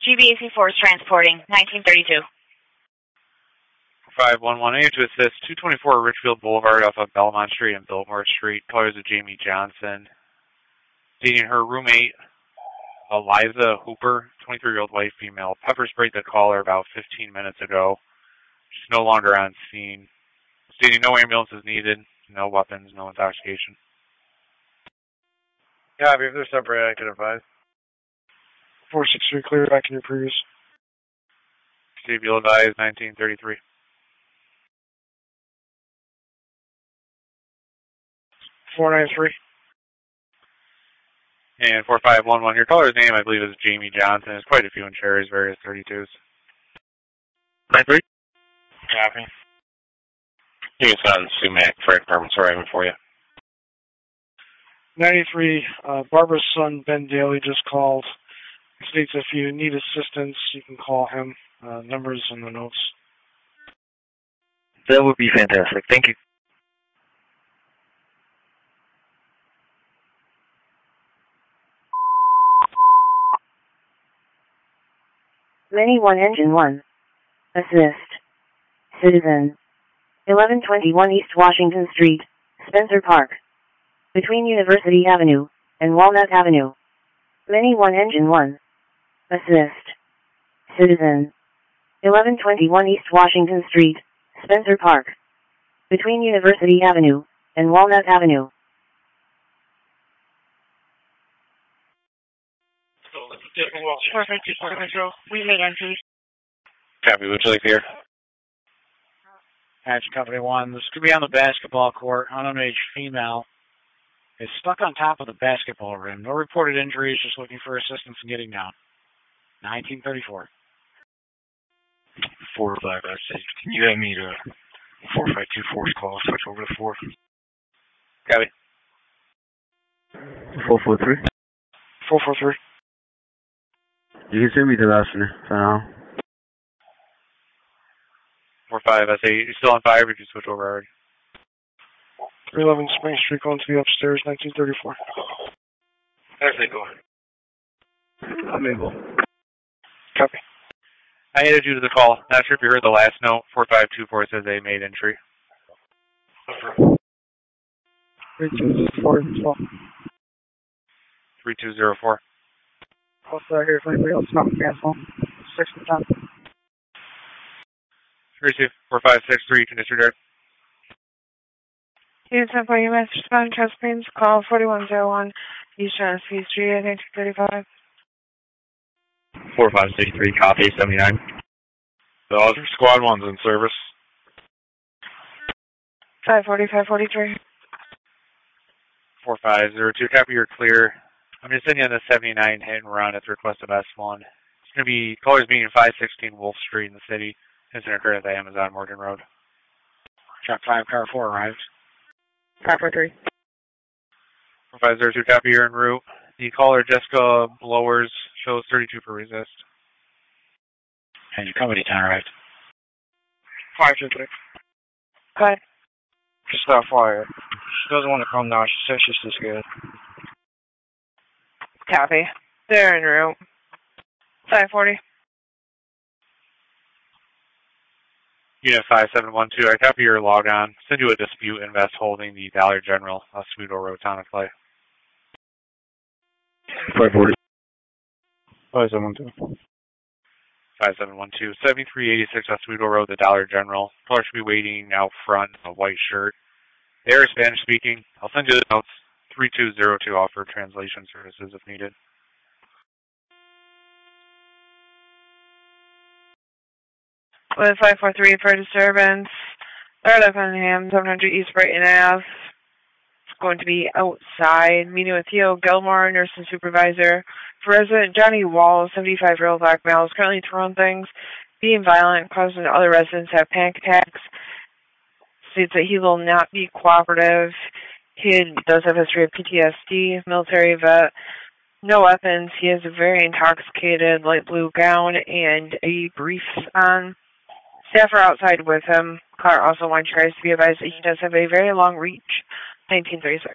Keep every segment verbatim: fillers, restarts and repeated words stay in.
G B A C four is transporting, nineteen thirty-two. five one one A to assist two twenty-four Richfield Boulevard off of Belmont Street and Biltmore Street. Callers of Jamie Johnson. Dating her roommate, Eliza Hooper, twenty-three-year-old white female. Pepper sprayed the caller about fifteen minutes ago. She's no longer on scene. Stating no ambulance is needed, no weapons, no intoxication. Yeah, if they're separate, I can advise. four six three, clear back in your previous. Steve, you'll advise nineteen thirty-three. four nine three. And four five one one. Your caller's name, I believe, is Jamie Johnson. There's quite a few insurers, various thirty-twos. nine three. Copy. Here's on Sumac. Fire department's arriving for you. ninety-three, uh, Barbara's son, Ben Daly, just called. He states if you need assistance, you can call him. Uh, numbers in the notes. That would be fantastic. Thank you. Mini one Engine one. Assist. Citizen. eleven twenty-one East Washington Street, Spencer Park. Between University Avenue and Walnut Avenue. Mini one Engine one. Assist. Citizen. eleven twenty-one East Washington Street, Spencer Park. Between University Avenue and Walnut Avenue. We made entry. Copy, would you like to hear? Action Company one. This could be on the basketball court. Unarmed female is stuck on top of the basketball rim. No reported injuries, just looking for assistance in getting down. nineteen thirty-four. four five, I say. Can you have me to four five two four's call? Switch over to four. Copy. four four three. four four three. You can send me the last one for now. four five, I say, you're still on fire, but you switch over already. three eleven Spring Street, going to the upstairs, nineteen thirty-four. As they go. I'm able. Copy. I added you to the call. Not sure if you heard the last note. four five two four says they made entry. three two zero four. three two zero four. Also, here, if anybody else not cancel. six to ten. three two four five six three, you can disregard. Yes, I'm for you, Mister Spun, Trust Plains, call forty-one oh one, East Genesee Street, nineteen thirty-five. four five six three, copy, seventy-nine. Dodger Squad one's in service. five forty, five forty-three. four five zero two, copy, you're clear. I'm going to send you on the seventy-nine hit and run at the request of S one. It's going to be callers meeting five sixteen Wolf Street in the city. Incident occurred at the Amazon Morgan Road. Truck five, car four arrived. five four three. four five zero two, copy, you're en route. The caller, Jessica Blowers, shows thirty-two for resist. And your company ten arrived. five two three. Good. Just that fire. She doesn't want to come now. She says she's too scared. Copy. They're en route. five forty. Unit five seven one two, I copy your log on. Send you a dispute invest holding the Dollar General, Oswego Road, Town of Clay. five forty. five seven one two. five seven one two, seventy-three eighty-six Oswego Road, the Dollar General. Caller should be waiting out front in a white shirt. They are Spanish speaking. I'll send you the notes. three two zero two, offer translation services if needed. With five four three for disturbance. Third Effingham, seven hundred East Brighton Ave. It's going to be outside. Meeting with Theo Gilmore, nurse and supervisor. For resident Johnny Wall, seventy-five-year-old black male, is currently throwing things, being violent, causing other residents to have panic attacks. States that he will not be cooperative. He does have a history of P T S D, military vet. No weapons. He has a very intoxicated light blue gown and a briefs on. Staff are outside with him. Car also wants you guys to be advised that he does have a very long reach. nineteen thirty-six.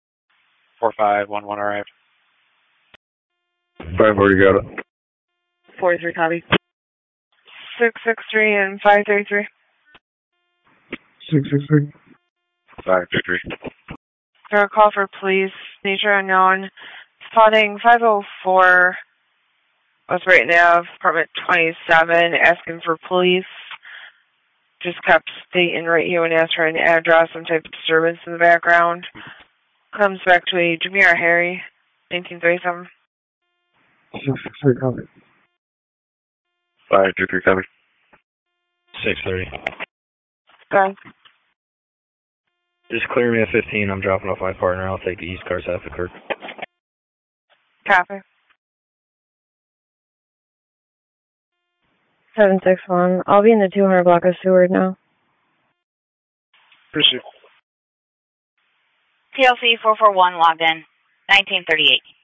four five one one arrived. five forty, got it. forty-three, copy. six six three and five three three. six six three. five three three. Got a call for police, nature unknown, spotting five oh four, was right now, apartment twenty-seven, asking for police. Just kept stating right here when asked for an address, some type of disturbance in the background. Comes back to a Jameer Harry, nineteen thirty-seven. six six three, copy. five three three, copy. six thirty. Go. Just clear me at fifteen. I'm dropping off my partner. I'll take the east car south of Kirk. Copy. seven six one. I'll be in the two hundred block of Seward now. Pursuit. T L C four four one logged in. nineteen thirty-eight.